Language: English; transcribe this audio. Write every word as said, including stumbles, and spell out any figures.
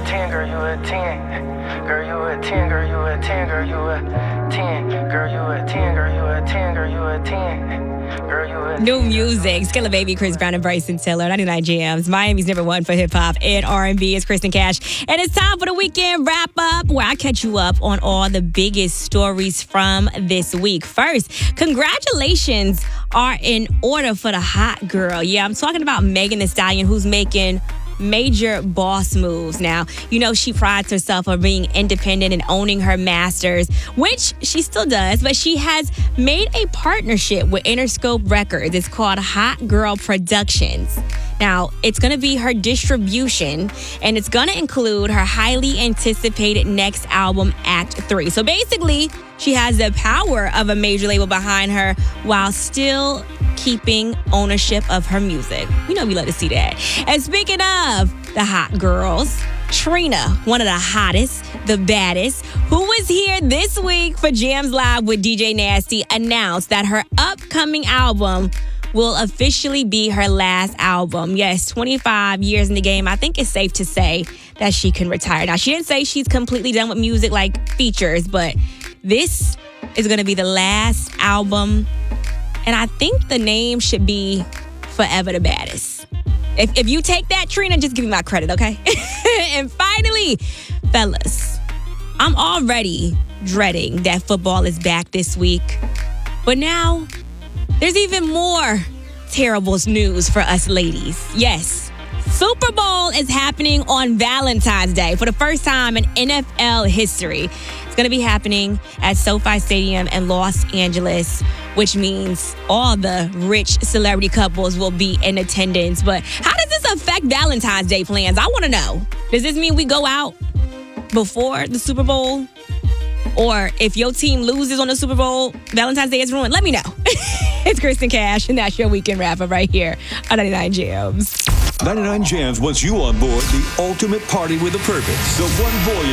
ten, girl, you a ten. Girl, you a ten, girl, you a ten, girl, you a ten. Girl, you a ten, girl, you a ten, girl, you a ten. Girl, you a ten. New music, Skilla Baby, Chris Brown, and Bryson Tiller, ninety-nine Jams. Miami's number one for hip-hop and R and B. It's Kristen Cash. And it's time for the weekend wrap-up, where I catch you up on all the biggest stories from this week. First, congratulations are in order for the hot girl. Yeah, I'm talking about Megan Thee Stallion, who's making major boss moves now. You know, she prides herself on being independent and owning her masters, which she still does, but she has made a partnership with Interscope Records. It's called Hot Girl Productions. Now, it's going to be her distribution, and it's going to include her highly anticipated next album, Act three. So basically, she has the power of a major label behind her while still keeping ownership of her music. You know we love to see that. And speaking of the hot girls, Trina, one of the hottest, the baddest, who was here this week for Jams Live with D J Nasty, announced that her upcoming album will officially be her last album. Yes, twenty-five years in the game. I think it's safe to say that she can retire. Now, she didn't say she's completely done with music like features, but this is going to be the last album. And I think the name should be Forever the Baddest. If, if you take that, Trina, just give me my credit, okay? And finally, fellas, I'm already dreading that football is back this week. But now, there's even more terrible news for us ladies. Yes, Super Bowl is happening on Valentine's Day for the first time in N F L history. It's going to be happening at SoFi Stadium in Los Angeles, which means all the rich celebrity couples will be in attendance. But how does this affect Valentine's Day plans? I want to know. Does this mean we go out before the Super Bowl? Or if your team loses on the Super Bowl, Valentine's Day is ruined? Let me know. It's Kristen Cash, and that's your weekend wrap-up right here on ninety-nine Jams. ninety-nine Jams wants you on board the ultimate party with a purpose. The One Voyage